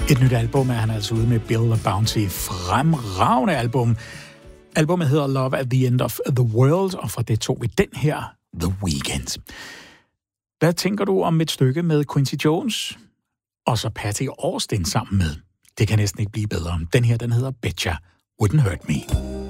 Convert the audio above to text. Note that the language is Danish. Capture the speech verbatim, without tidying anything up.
Et nyt album er han altså ude med Bill Bouncy. Fremragende album. Albumet hedder Love at the End of the World, og fra det tog vi den her, The Weeknd. Hvad tænker du om et stykke med Quincy Jones og så Patty Austin sammen med? Det kan næsten ikke blive bedre. Den her, den hedder Betcha Wouldn't Hurt Me.